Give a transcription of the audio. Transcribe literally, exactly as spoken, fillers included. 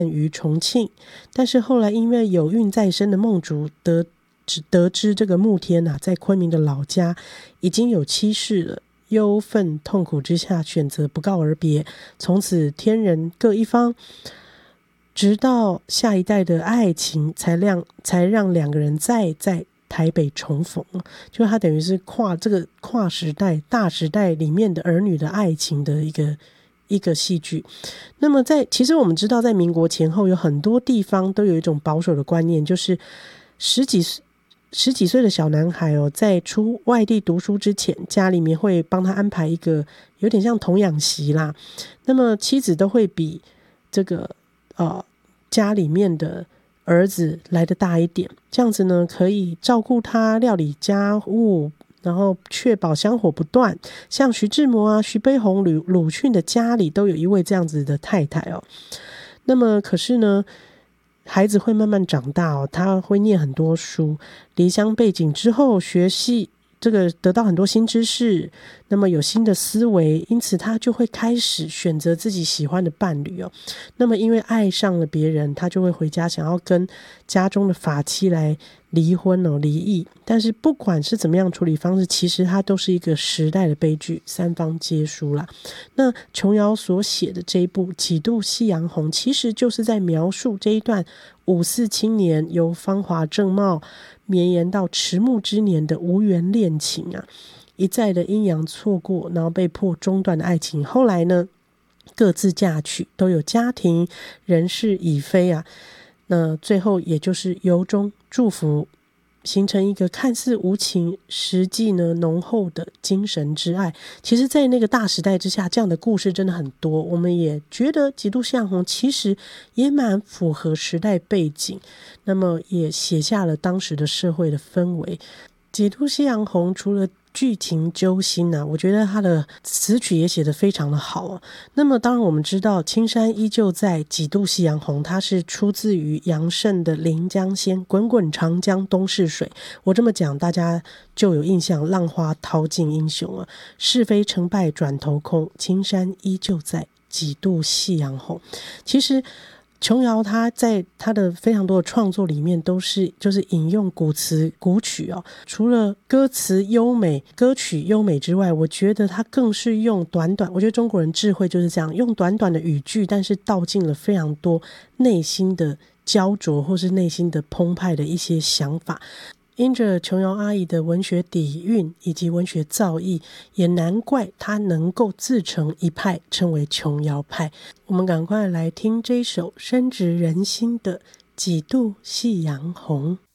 于重庆，但是后来因为有孕在身的梦竹得得知这个慕天啊，在昆明的老家已经有妻室了，忧愤痛苦之下选择不告而别，从此天人各一方，直到下一代的爱情才让才让两个人再在台北重逢。就他等于是跨这个跨时代大时代里面的儿女的爱情的一个一个戏剧。那么在其实我们知道，在民国前后有很多地方都有一种保守的观念，就是十几十几岁的小男孩哦，在出外地读书之前，家里面会帮他安排一个有点像童养媳啦。那么妻子都会比这个呃家里面的儿子来得大一点，这样子呢可以照顾他料理家务，然后确保香火不断。像徐志摩啊、徐悲鸿、鲁鲁迅的家里都有一位这样子的太太哦。那么可是呢，孩子会慢慢长大哦，他会念很多书，离乡背景之后学习这个得到很多新知识，那么有新的思维，因此他就会开始选择自己喜欢的伴侣哦。那么因为爱上了别人，他就会回家想要跟家中的法妻来离婚哦，离异。但是不管是怎么样处理方式，其实它都是一个时代的悲剧，三方皆输啦。那琼瑶所写的这一部《几度夕阳红》，其实就是在描述这一段五四青年由芳华正茂绵延到迟暮之年的无缘恋情啊，一再的阴阳错过，然后被迫中断的爱情，后来呢各自嫁娶，都有家庭，人事已非啊。那最后也就是由衷祝福，形成一个看似无情，实际呢浓厚的精神之爱。其实在那个大时代之下，这样的故事真的很多，我们也觉得《几度夕阳红》其实也蛮符合时代背景，那么也写下了当时的社会的氛围。《几度夕阳红》除了剧情揪心啊，我觉得他的词曲也写得非常的好啊。那么当然我们知道青山依旧在，几度夕阳红它是出自于杨慎的临江仙，滚滚长江东逝水。我这么讲大家就有印象，浪花淘尽英雄啊，是非成败转头空，青山依旧在，几度夕阳红。其实琼瑶她在她的非常多的创作里面都是就是引用古词古曲哦，除了歌词优美歌曲优美之外，我觉得她更是用短短，我觉得中国人智慧就是这样，用短短的语句，但是道尽了非常多内心的焦灼或是内心的澎湃的一些想法。因着琼瑶阿姨的文学底蕴以及文学造诣，也难怪她能够自成一派，称为琼瑶派。我们赶快来听这首深植人心的《几度夕阳红》。